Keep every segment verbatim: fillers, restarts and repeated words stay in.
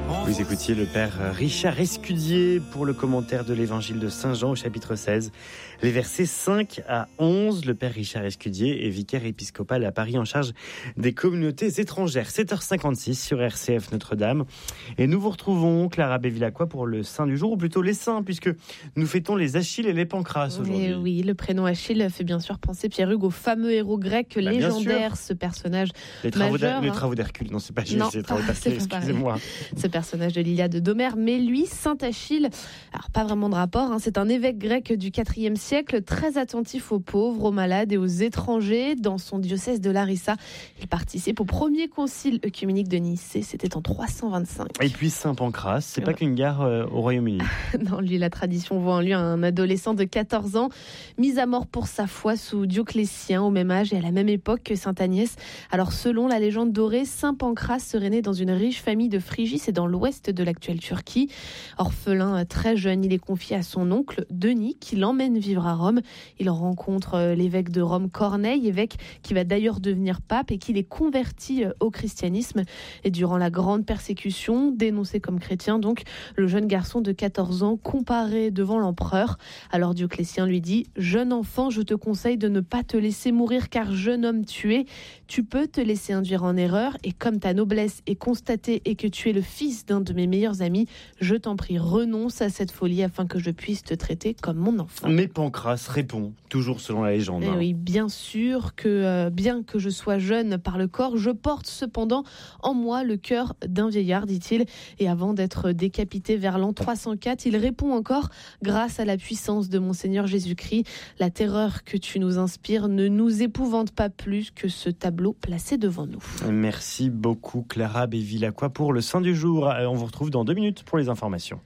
Vous écoutiez le père Richard Escudier pour le commentaire de l'évangile de Saint Jean au chapitre seize, les versets cinq à onze. Le père Richard Escudier est vicaire épiscopal à Paris en charge des communautés étrangères. sept heures cinquante-six sur R C F Notre-Dame. Et nous vous retrouvons, Clara Bévilacqua, pour le saint du jour, ou plutôt les saints, puisque nous fêtons les Achilles et les Pancraces aujourd'hui. Et oui, le prénom Achille fait bien sûr penser, Pierre-Hugues, au fameux héros grec bah, légendaire, ce personnage les travaux majeur. Les travaux d'Hercule, non, c'est pas juste, non, c'est les travaux d'Hercule, excusez-moi. Ce personnage de l'Iliade d'Homère, mais lui, saint Achille, alors pas vraiment de rapport, hein, c'est un évêque grec du quatrième siècle, très attentif aux pauvres, aux malades et aux étrangers. Dans son diocèse de Larissa, il participe au premier concile œcuménique de Nicée, c'était en trois cent vingt-cinq. Et puis saint Pancrace, c'est ouais. pas qu'une gare euh, au Royaume-Uni. Non, lui, la tradition voit en lui un adolescent de quatorze ans, mis à mort pour sa foi sous Dioclétien, au même âge et à la même époque que sainte Agnès. Alors, selon la légende dorée, saint Pancrace serait né dans une riche famille de Phrygie, c'est dans l'ouest de l'actuelle Turquie. Orphelin très jeune, il est confié à son oncle Denis, qui l'emmène vivre à Rome. Il rencontre l'évêque de Rome, Corneille, évêque qui va d'ailleurs devenir pape et qui les convertit au christianisme. Et durant la grande persécution, dénoncé comme chrétien, donc, le jeune garçon de quatorze ans comparé devant l'empereur. Alors Dioclétien lui dit « Jeune enfant, je te conseille de ne pas te laisser mourir car jeune homme tu es. Tu peux te laisser induire en erreur et comme ta noblesse est constatée et que tu es le fils d'un de mes meilleurs amis, je t'en prie, renonce à cette folie afin que je puisse te traiter comme mon enfant. » Mais Pancrace répond, toujours selon la légende. Et hein. oui, bien sûr que euh, bien que je sois jeune par le corps, je porte cependant en moi le cœur d'un vieillard, dit-il. Et avant d'être décapité vers l'an trois cent quatre, il répond encore « Grâce à la puissance de mon Seigneur Jésus-Christ, la terreur que tu nous inspires ne nous épouvante pas plus que ce tableau placé devant nous. » Merci beaucoup Clara Bévilacqua pour le Saint du jour. On vous retrouve dans deux minutes pour les informations.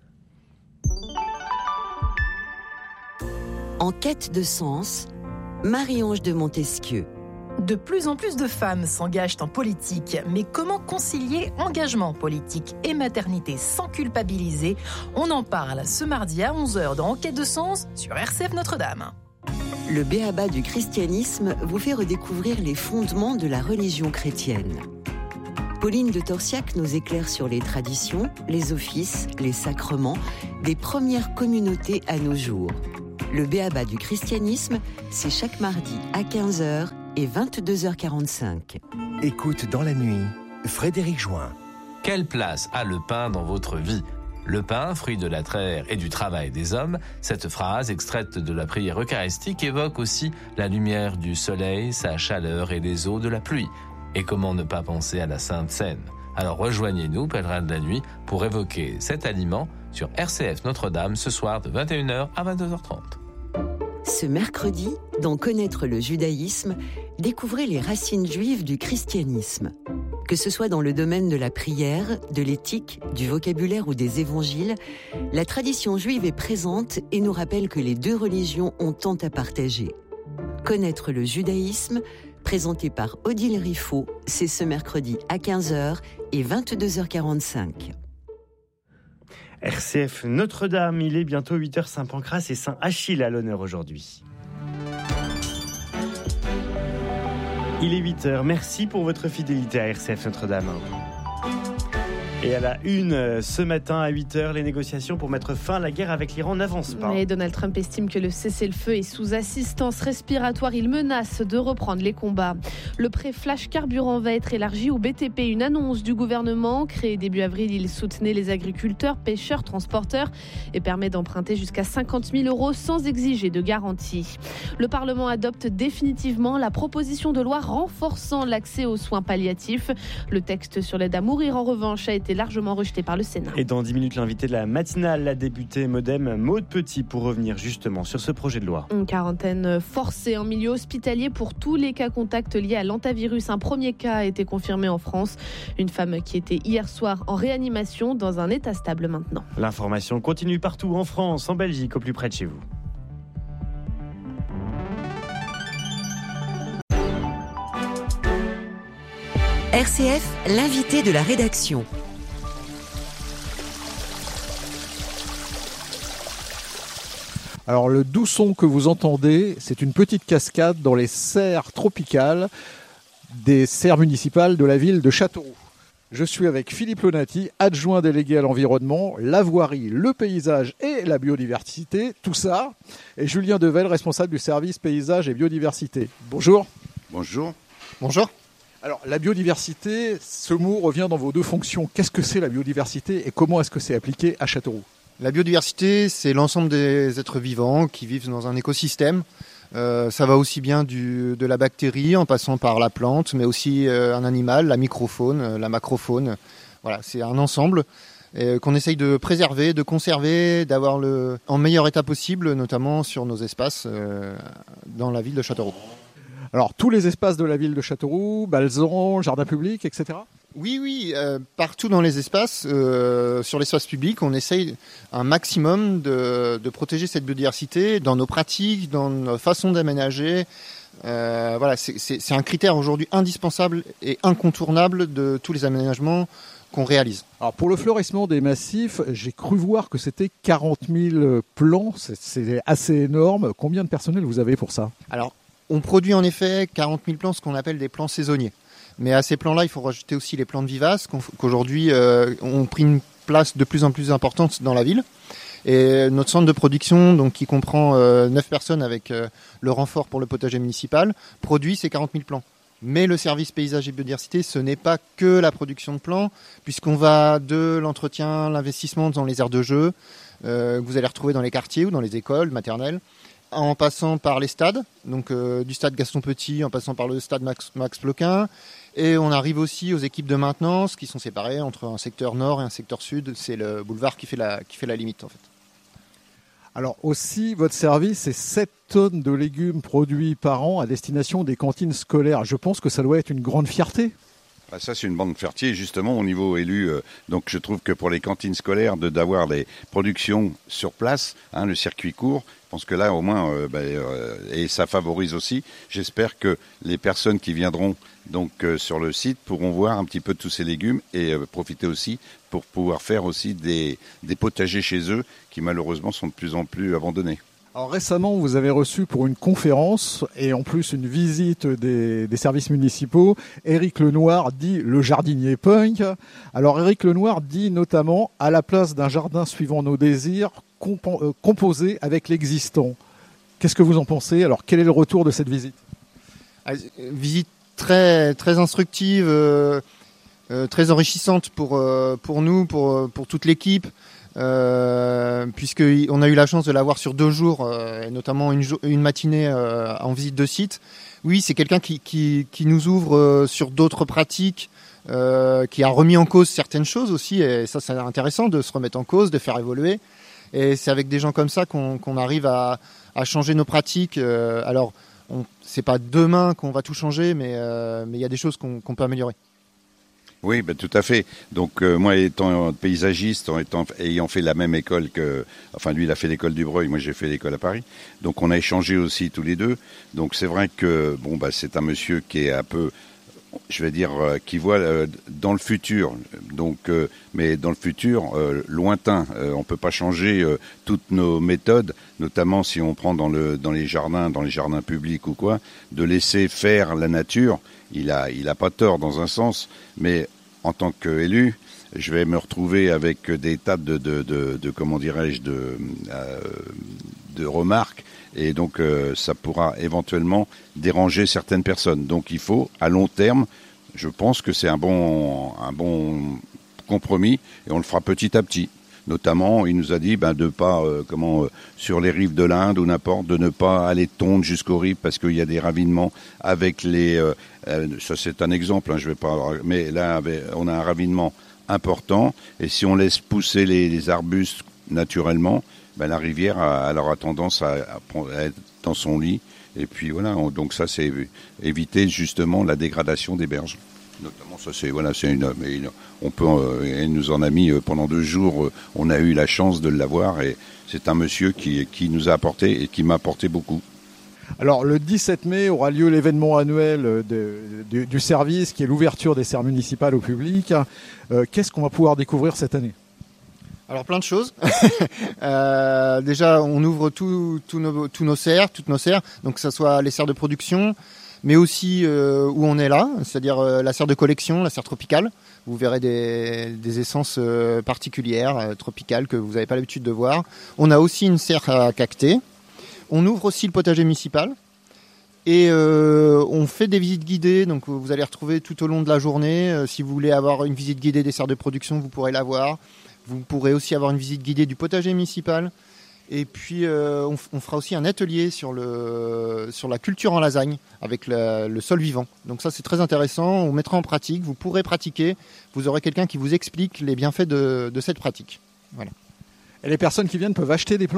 En quête de sens, Marie-Ange de Montesquieu. De plus en plus de femmes s'engagent en politique, mais comment concilier engagement politique et maternité sans culpabiliser ? On en parle ce mardi à onze heures dans Enquête de sens sur R C F Notre-Dame. Le b.a.-ba du christianisme vous fait redécouvrir les fondements de la religion chrétienne. Pauline de Torsiac nous éclaire sur les traditions, les offices, les sacrements des premières communautés à nos jours. Le b.a.-ba du christianisme, c'est chaque mardi à quinze heures et vingt-deux heures quarante-cinq. Écoute dans la nuit, Frédéric Join. Quelle place a le pain dans votre vie ? Le pain, fruit de la terre et du travail des hommes, cette phrase extraite de la prière eucharistique évoque aussi la lumière du soleil, sa chaleur et les eaux de la pluie. Et comment ne pas penser à la Sainte Seine ? Alors rejoignez-nous, pèlerins de la nuit, pour évoquer cet aliment sur R C F Notre-Dame ce soir de vingt et une heures à vingt-deux heures trente. Ce mercredi, dans Connaître le judaïsme, découvrez les racines juives du christianisme. Que ce soit dans le domaine de la prière, de l'éthique, du vocabulaire ou des évangiles, la tradition juive est présente et nous rappelle que les deux religions ont tant à partager. Connaître le judaïsme, présenté par Odile Riffaut, c'est ce mercredi à quinze heures et vingt-deux heures quarante-cinq. R C F Notre-Dame, il est bientôt huit heures, Saint Pancrace et Saint Achille à l'honneur aujourd'hui. Il est huit heures, merci pour votre fidélité à R C F Notre-Dame. Et à la une, ce matin à huit heures, les négociations pour mettre fin à la guerre avec l'Iran n'avancent pas. Mais Donald Trump estime que le cessez-le-feu est sous assistance respiratoire. Il menace de reprendre les combats. Le prêt flash carburant va être élargi au B T P. Une annonce du gouvernement. Créé début avril, il soutenait les agriculteurs, pêcheurs, transporteurs et permet d'emprunter jusqu'à cinquante mille euros sans exiger de garantie. Le Parlement adopte définitivement la proposition de loi renforçant l'accès aux soins palliatifs. Le texte sur l'aide à mourir, en revanche, a été largement rejeté par le Sénat. Et dans dix minutes, l'invité de la matinale, la députée Modem Maude Petit, pour revenir justement sur ce projet de loi. Une quarantaine forcée en milieu hospitalier pour tous les cas contacts liés à l'hantavirus. Un premier cas a été confirmé en France. Une femme qui était hier soir en réanimation dans un état stable maintenant. L'information continue partout en France, en Belgique, au plus près de chez vous. R C F, l'invité de la rédaction. Alors le doux son que vous entendez, c'est une petite cascade dans les serres tropicales des serres municipales de la ville de Châteauroux. Je suis avec Philippe Lonati, adjoint délégué à l'environnement, la voirie, le paysage et la biodiversité, tout ça. Et Julien Devel, responsable du service paysage et biodiversité. Bonjour. Bonjour. Bonjour. Alors, la biodiversité, ce mot revient dans vos deux fonctions. Qu'est-ce que c'est la biodiversité et comment est-ce que c'est appliqué à Châteauroux ? La biodiversité, c'est l'ensemble des êtres vivants qui vivent dans un écosystème. Euh, ça va aussi bien du, de la bactérie en passant par la plante, mais aussi euh, un animal, la microfaune, la macrofaune. Voilà, c'est un ensemble euh, qu'on essaye de préserver, de conserver, d'avoir le, en meilleur état possible, notamment sur nos espaces euh, dans la ville de Châteauroux. Alors, tous les espaces de la ville de Châteauroux, Balzan, jardin public, et cetera. Oui, oui, euh, partout dans les espaces, euh, sur l'espace public, on essaye un maximum de, de protéger cette biodiversité dans nos pratiques, dans nos façons d'aménager. Euh, voilà, c'est, c'est, c'est un critère aujourd'hui indispensable et incontournable de tous les aménagements qu'on réalise. Alors pour le fleurissement des massifs, j'ai cru voir que c'était quarante mille plants, c'est, c'est assez énorme. Combien de personnel vous avez pour ça ? Alors, on produit en effet quarante mille plants, ce qu'on appelle des plants saisonniers. Mais à ces plants-là, il faut rajouter aussi les plantes vivaces, qu'aujourd'hui euh, ont pris une place de plus en plus importante dans la ville. Et notre centre de production, donc, qui comprend euh, neuf personnes avec euh, le renfort pour le potager municipal, produit ces quarante mille plants. Mais le service paysage et biodiversité, ce n'est pas que la production de plants, puisqu'on va de l'entretien, l'investissement dans les aires de jeu, euh, que vous allez retrouver dans les quartiers ou dans les écoles maternelles, en passant par les stades, donc euh, du stade Gaston Petit, en passant par le stade Max, Max Ploquin. Et on arrive aussi aux équipes de maintenance qui sont séparées entre un secteur nord et un secteur sud. C'est le boulevard qui fait la, qui fait la limite en fait. Alors aussi, votre service, c'est sept tonnes de légumes produits par an à destination des cantines scolaires. Je pense que ça doit être une grande fierté. Ah, ça, c'est une bande fierté, justement, au niveau élu. Euh, donc, je trouve que pour les cantines scolaires, de, d'avoir les productions sur place, hein, le circuit court, je pense que là, au moins, euh, bah, euh, et ça favorise aussi. J'espère que les personnes qui viendront donc euh, sur le site pourront voir un petit peu tous ces légumes et euh, profiter aussi pour pouvoir faire aussi des, des potagers chez eux qui, malheureusement, sont de plus en plus abandonnés. Alors récemment, vous avez reçu pour une conférence et en plus une visite des, des services municipaux, Éric Lenoir, dit le jardinier punk. Alors Éric Lenoir dit notamment, à la place d'un jardin suivant nos désirs, compo- euh, composé avec l'existant. Qu'est-ce que vous en pensez ? Alors quel est le retour de cette visite ? ah, Visite très, très instructive, euh, euh, très enrichissante pour, euh, pour nous, pour, pour toute l'équipe. Euh, puisqu'on a eu la chance de l'avoir sur deux jours, euh, et notamment une, jo- une matinée euh, en visite de site. Oui, c'est quelqu'un qui, qui, qui nous ouvre euh, sur d'autres pratiques, euh, qui a remis en cause certaines choses aussi, et ça c'est intéressant de se remettre en cause, de faire évoluer. Et c'est avec des gens comme ça qu'on, qu'on arrive à, à changer nos pratiques. Euh, alors, on, c'est pas demain qu'on va tout changer, mais euh, mais il y a des choses qu'on, qu'on peut améliorer. Oui, ben, tout à fait. Donc euh, moi, étant paysagiste, en étant, ayant fait la même école que, enfin lui, il a fait l'école du Breuil, moi j'ai fait l'école à Paris. Donc on a échangé aussi tous les deux. Donc c'est vrai que bon, bah c'est un monsieur qui est un peu, je vais dire, euh, qui voit euh, dans le futur. Donc, euh, mais dans le futur euh, lointain, euh, on peut pas changer euh, toutes nos méthodes, notamment si on prend dans le dans les jardins, dans les jardins publics ou quoi, de laisser faire la nature. Il a, il a pas tort dans un sens, mais en tant qu'élu, je vais me retrouver avec des tas de, de, de, de comment dirais-je, de, euh, de remarques, et donc euh, ça pourra éventuellement déranger certaines personnes. Donc il faut, à long terme, je pense que c'est un bon, un bon compromis, et on le fera petit à petit. Notamment, il nous a dit ben, de pas, euh, comment, euh, sur les rives de l'Inde ou n'importe, de ne pas aller tondre jusqu'aux rives parce qu'il y a des ravinements avec les. Euh, euh, ça c'est un exemple, hein, je vais pas. Mais là, avec, on a un ravinement important, et si on laisse pousser les, les arbustes naturellement, ben, la rivière a, alors a tendance à, à être dans son lit. Et puis voilà, on, donc ça c'est éviter justement la dégradation des berges. Notamment, ça c'est voilà, c'est une, une on peut, euh, elle nous en a mis euh, pendant deux jours. Euh, on a eu la chance de l'avoir, et c'est un monsieur qui qui nous a apporté et qui m'a apporté beaucoup. Alors le dix-sept mai aura lieu l'événement annuel de, de, du service, qui est l'ouverture des serres municipales au public. Euh, qu'est-ce qu'on va pouvoir découvrir cette année ? Alors plein de choses. euh, déjà, on ouvre tous tout nos, tous nos serres, toutes nos serres, donc que ce soit les serres de production, mais aussi euh, où on est là, c'est-à-dire euh, la serre de collection, la serre tropicale. Vous verrez des, des essences euh, particulières, euh, tropicales, que vous n'avez pas l'habitude de voir. On a aussi une serre à cactés. On ouvre aussi le potager municipal. Et euh, on fait des visites guidées, donc vous allez retrouver tout au long de la journée. Euh, si vous voulez avoir une visite guidée des serres de production, vous pourrez l'avoir. Vous pourrez aussi avoir une visite guidée du potager municipal. Et puis euh, on, on fera aussi un atelier sur, le, sur la culture en lasagne avec la, le sol vivant. Donc ça c'est très intéressant, on mettra en pratique, vous pourrez pratiquer, vous aurez quelqu'un qui vous explique les bienfaits de, de cette pratique. Voilà. Et les personnes qui viennent peuvent acheter des plants ?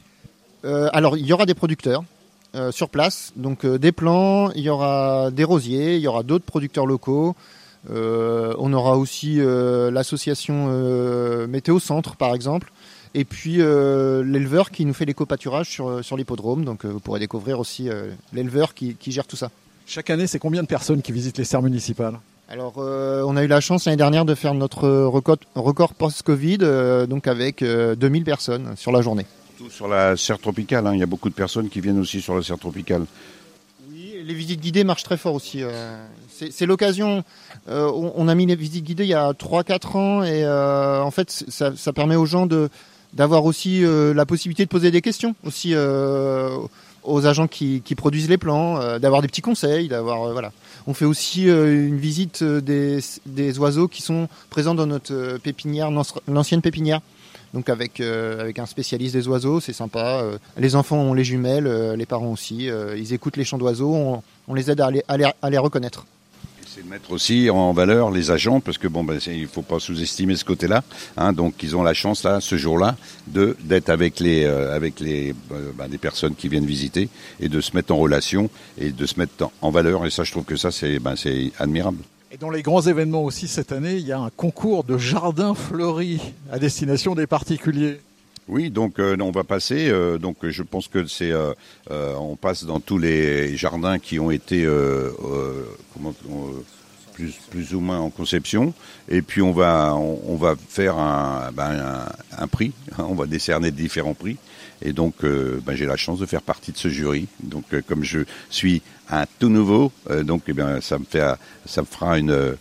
euh, Alors il y aura des producteurs euh, sur place, donc euh, des plants, il y aura des rosiers, il y aura d'autres producteurs locaux. Euh, on aura aussi euh, l'association euh, Météo Centre par exemple. Et puis euh, l'éleveur qui nous fait l'éco-pâturage sur, sur l'hippodrome. Donc euh, vous pourrez découvrir aussi euh, l'éleveur qui, qui gère tout ça. Chaque année, c'est combien de personnes qui visitent les serres municipales ? Alors euh, on a eu la chance l'année dernière de faire notre record, record post-Covid, euh, donc avec euh, deux mille personnes sur la journée. Surtout sur la serre tropicale, hein. Il y a beaucoup de personnes qui viennent aussi sur la serre tropicale. Oui, les visites guidées marchent très fort aussi. Euh, c'est, c'est l'occasion, euh, on, on a mis les visites guidées il y a trois quatre ans et euh, en fait ça, ça permet aux gens de... d'avoir aussi euh, la possibilité de poser des questions aussi euh, aux agents qui, qui produisent les plants, euh, d'avoir des petits conseils, d'avoir euh, voilà. On fait aussi euh, une visite des, des oiseaux qui sont présents dans notre pépinière, l'ancienne pépinière. Donc avec euh, avec un spécialiste des oiseaux, c'est sympa. Euh, les enfants ont les jumelles, euh, les parents aussi. Euh, ils écoutent les chants d'oiseaux, on, on les aide à les, à les, à les reconnaître. C'est de mettre aussi en valeur les agents, parce que bon, ben, il ne faut pas sous-estimer ce côté-là. Hein, donc, ils ont la chance là, ce jour-là, de d'être avec les euh, avec les euh, ben, des personnes qui viennent visiter et de se mettre en relation et de se mettre en valeur. Et ça, je trouve que ça, c'est ben, c'est admirable. Et dans les grands événements aussi cette année, il y a un concours de jardins fleuris à destination des particuliers. Oui, donc euh, on va passer. Euh, donc je pense que c'est, euh, euh, on passe dans tous les jardins qui ont été euh, euh, comment, euh, plus plus ou moins en conception, et puis on va on, on va faire un, ben, un un prix. On va décerner différents prix, et donc euh, ben, j'ai la chance de faire partie de ce jury. Donc euh, comme je suis un tout nouveau, euh, donc eh bien ça me fait ça me fera une euh,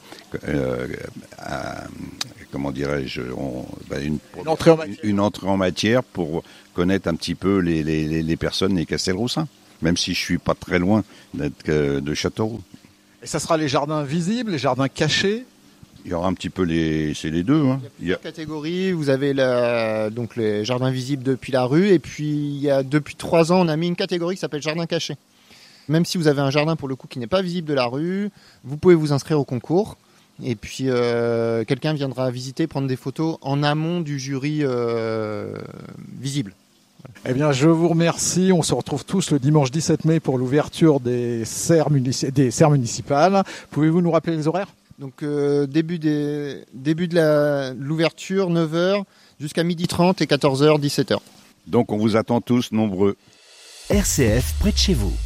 un, comment dirais-je, on, ben une, une, entrée en matière. une entrée en matière pour connaître un petit peu les, les, les personnes des Castelroussins, même si je suis pas très loin d'être de Châteauroux. Et ça sera les jardins visibles, les jardins cachés. Il y aura un petit peu les, c'est les deux. Hein. Il y a plusieurs catégories. Vous avez la, donc les jardins visibles depuis la rue, et puis il y a depuis trois ans, on a mis une catégorie qui s'appelle jardin caché. Même si vous avez un jardin pour le coup qui n'est pas visible de la rue, vous pouvez vous inscrire au concours. Et puis euh, quelqu'un viendra visiter, prendre des photos en amont du jury euh, visible. Eh bien, je vous remercie. On se retrouve tous le dimanche dix-sept mai pour l'ouverture des serres, munici- des serres municipales. Pouvez-vous nous rappeler les horaires ? Donc euh, début, des, début de la, l'ouverture, neuf heures, jusqu'à midi trente et quatorze heures, dix-sept heures. Donc on vous attend tous nombreux. R C F près de chez vous.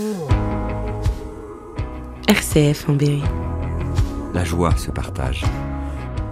R C F en Berry. La joie se partage.